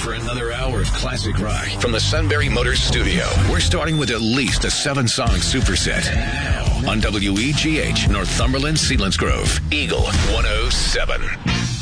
for another hour of classic rock from the Sunbury Motors studio. We're starting with at least a 7-song superset. Now on WEGH, Northumberland, Selinsgrove, Eagle 107.